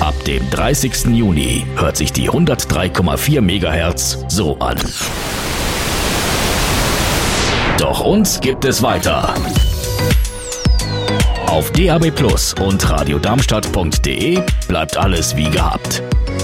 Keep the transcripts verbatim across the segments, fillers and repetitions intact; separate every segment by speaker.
Speaker 1: Ab dem dreißigsten Juni hört sich die hundertdrei Komma vier Megahertz so an. Doch uns gibt es weiter. Auf D A B Plus und radiodarmstadt punkt de bleibt alles wie gehabt.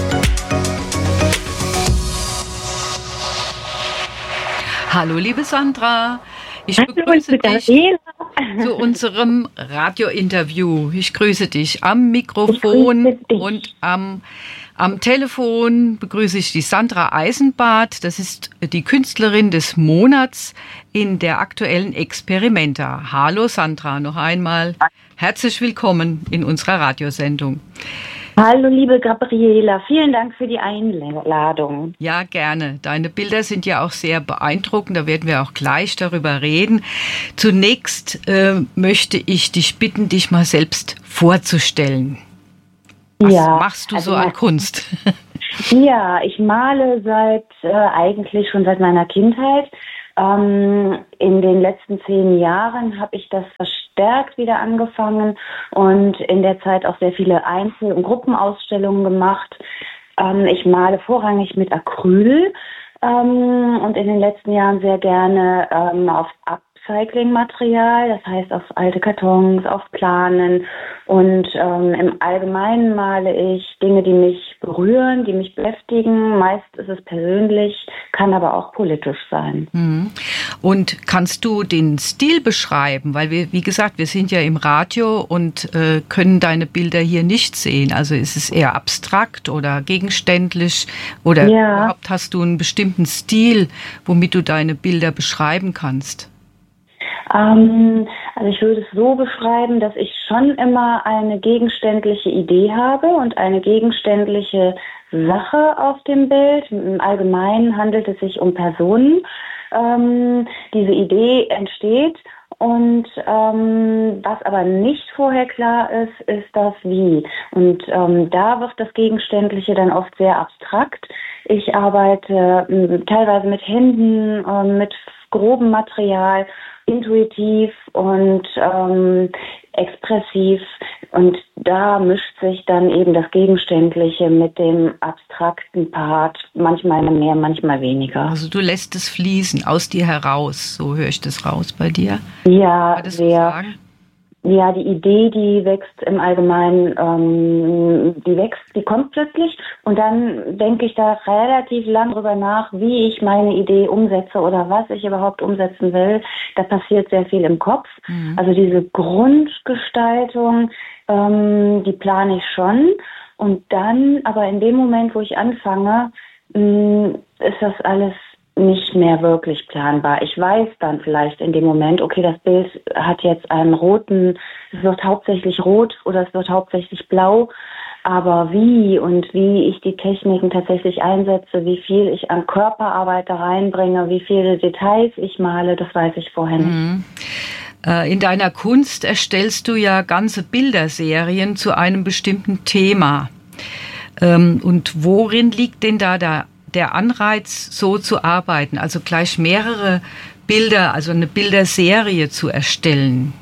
Speaker 2: Hallo liebe Sandra, ich begrüße dich zu unserem Radiointerview. Ich grüße dich am Mikrofon dich. und am, am Telefon begrüße ich die Sandra Eisenbart. Das ist die Künstlerin des Monats in der aktuellen Experimenta. Hallo Sandra, noch einmal herzlich willkommen in unserer Radiosendung.
Speaker 3: Hallo liebe Gabriela, vielen Dank für die Einladung.
Speaker 2: Ja, gerne. Deine Bilder sind ja auch sehr beeindruckend, da werden wir auch gleich darüber reden. Zunächst äh, möchte ich dich bitten, dich mal selbst vorzustellen. Was ja, machst du also so an Kunst?
Speaker 3: Ja, ich male seit äh, eigentlich schon seit meiner Kindheit. Ähm, in den letzten zehn Jahren habe ich das verstärkt wieder angefangen und in der Zeit auch sehr viele Einzel- und Gruppenausstellungen gemacht. Ähm, ich male vorrangig mit Acryl ähm, und in den letzten Jahren sehr gerne ähm, auf Upcycling-Material, das heißt auf alte Kartons, auf Planen und ähm, im Allgemeinen male ich Dinge, die mich berühren, die mich beschäftigen. Meist ist es persönlich, kann aber auch politisch sein.
Speaker 2: Und kannst du den Stil beschreiben? Weil wir, wie gesagt, wir sind ja im Radio und äh, können deine Bilder hier nicht sehen. Also ist es eher abstrakt oder gegenständlich oder ja. überhaupt hast du einen bestimmten Stil, womit du deine Bilder beschreiben kannst?
Speaker 3: Ähm, also ich würde es so beschreiben, dass ich schon immer eine gegenständliche Idee habe und eine gegenständliche Sache auf dem Bild. Im Allgemeinen handelt es sich um Personen. Ähm, diese Idee entsteht und ähm, was aber nicht vorher klar ist, ist das Wie. Und ähm, da wird das Gegenständliche dann oft sehr abstrakt. Ich arbeite äh, teilweise mit Händen, äh, mit grobem Material, intuitiv und ähm, expressiv und da mischt sich dann eben das Gegenständliche mit dem abstrakten Part, manchmal mehr, manchmal weniger.
Speaker 2: Also du lässt es fließen, aus dir heraus, so höre ich das raus bei dir?
Speaker 3: Ja, sehr. Ja, die Idee, die wächst im Allgemeinen, ähm, die wächst, die kommt plötzlich und dann denke ich da relativ lang drüber nach, wie ich meine Idee umsetze oder was ich überhaupt umsetzen will. Da passiert sehr viel im Kopf. Mhm. Also diese Grundgestaltung, ähm, die plane ich schon und dann, aber in dem Moment, wo ich anfange, mh, ist das alles nicht mehr wirklich planbar. Ich weiß dann vielleicht in dem Moment, okay, das Bild hat jetzt einen roten, es wird hauptsächlich rot oder es wird hauptsächlich blau, aber wie und wie ich die Techniken tatsächlich einsetze, wie viel ich an Körperarbeit da reinbringe, wie viele Details ich male, das weiß ich vorher nicht.
Speaker 2: Mhm. In deiner Kunst erstellst du ja ganze Bilderserien zu einem bestimmten Thema. Und worin liegt denn da der der Anreiz, so zu arbeiten, also gleich mehrere Bilder, also eine Bilderserie zu erstellen?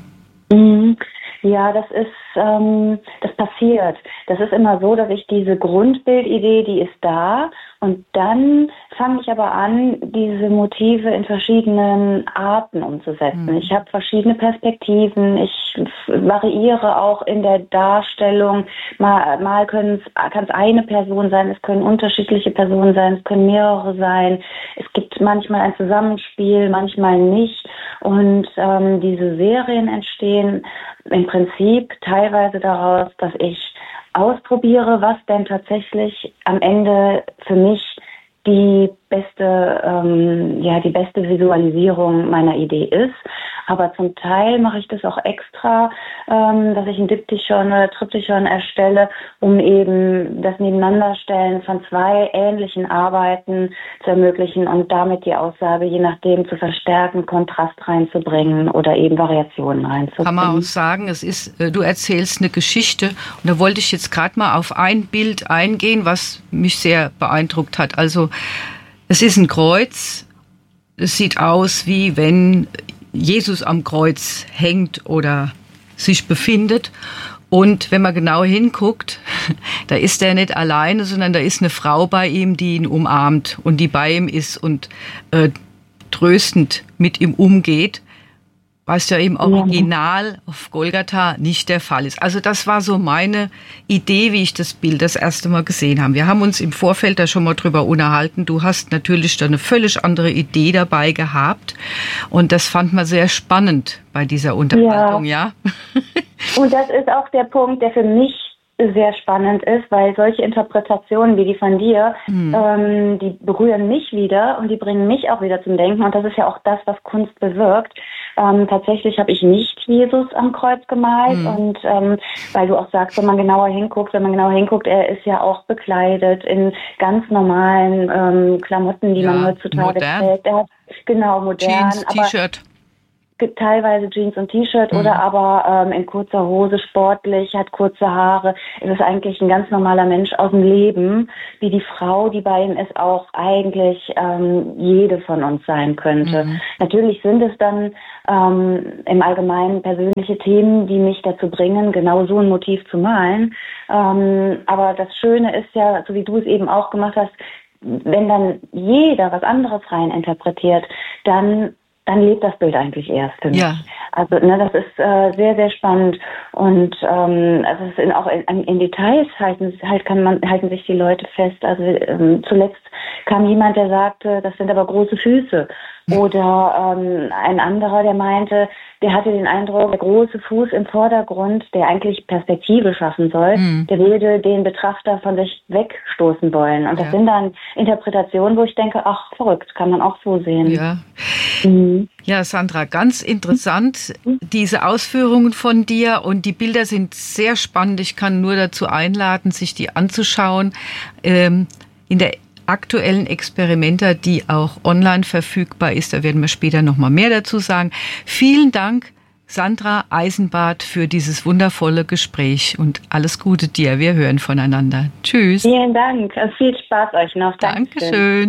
Speaker 3: Ja, das ist, ähm, das passiert. Das ist immer so, dass ich diese Grundbildidee, die ist da und dann fange ich aber an, diese Motive in verschiedenen Arten umzusetzen. Mhm. Ich habe verschiedene Perspektiven, ich variiere auch in der Darstellung. Mal, mal kann es eine Person sein, es können unterschiedliche Personen sein, es können mehrere sein. Es gibt manchmal ein Zusammenspiel, manchmal nicht. Und ähm, diese Serien entstehen im Prinzip teilweise daraus, dass ich ausprobiere, was denn tatsächlich am Ende für mich die beste, ähm, ja, die beste Visualisierung meiner Idee ist. Aber zum Teil mache ich das auch extra, ähm, dass ich ein Diptychon oder Triptychon erstelle, um eben das Nebeneinanderstellen von zwei ähnlichen Arbeiten zu ermöglichen und damit die Aussage, je nachdem, zu verstärken, Kontrast reinzubringen oder eben Variationen reinzubringen.
Speaker 2: Kann man auch sagen, es ist, du erzählst eine Geschichte und da wollte ich jetzt gerade mal auf ein Bild eingehen, was mich sehr beeindruckt hat. Also es ist ein Kreuz, es sieht aus, wie wenn Jesus am Kreuz hängt oder sich befindet. Und wenn man genau hinguckt, da ist er nicht alleine, sondern da ist eine Frau bei ihm, die ihn umarmt und die bei ihm ist und äh, tröstend mit ihm umgeht, was ja im Original auf Golgatha nicht der Fall ist. Also das war so meine Idee, wie ich das Bild das erste Mal gesehen habe. Wir haben uns im Vorfeld da schon mal drüber unterhalten. Du hast natürlich da eine völlig andere Idee dabei gehabt und das fand man sehr spannend bei dieser Unterhaltung, ja. ja?
Speaker 3: Und das ist auch der Punkt, der für mich sehr spannend ist, weil solche Interpretationen wie die von dir, mhm. ähm, die berühren mich wieder und die bringen mich auch wieder zum Denken und das ist ja auch das, was Kunst bewirkt. Ähm, tatsächlich habe ich nicht Jesus am Kreuz gemalt mhm. und ähm, weil du auch sagst, wenn man genauer hinguckt, wenn man genauer hinguckt, er ist ja auch bekleidet in ganz normalen ähm, Klamotten, die ja, man heutzutage modern. trägt. Er hat genau modern,
Speaker 2: Jeans, T-Shirt.
Speaker 3: Teilweise Jeans und T-Shirt mhm. oder aber ähm, in kurzer Hose, sportlich, hat kurze Haare. Es ist eigentlich ein ganz normaler Mensch aus dem Leben, wie die Frau, die bei ihm ist, auch eigentlich ähm, jede von uns sein könnte. Mhm. Natürlich sind es dann ähm, im Allgemeinen persönliche Themen, die mich dazu bringen, genau so ein Motiv zu malen. Ähm, aber das Schöne ist ja, so wie du es eben auch gemacht hast, wenn dann jeder was anderes rein interpretiert, dann dann lebt das Bild eigentlich erst für mich. Ja. Also ne, das ist äh, sehr, sehr spannend und ähm, also es sind auch in, in Details halten halt kann man halten sich die Leute fest. Also ähm, zuletzt kam jemand, der sagte, das sind aber große Füße. Oder ähm, ein anderer, der meinte, der hatte den Eindruck, der große Fuß im Vordergrund, der eigentlich Perspektive schaffen soll, mhm. der würde den Betrachter von sich wegstoßen wollen. Und das ja. sind dann Interpretationen, wo ich denke, ach, verrückt, kann man auch so sehen.
Speaker 2: Ja, mhm. ja, Sandra, ganz interessant, diese Ausführungen von dir und die Bilder sind sehr spannend. Ich kann nur dazu einladen, sich die anzuschauen. Ähm, in der aktuellen Experimenta, die auch online verfügbar ist. Da werden wir später noch mal mehr dazu sagen. Vielen Dank, Sandra Eisenbart, für dieses wundervolle Gespräch und alles Gute dir. Wir hören voneinander. Tschüss.
Speaker 3: Vielen Dank. Viel Spaß euch noch. Dankeschön.
Speaker 2: Dankeschön.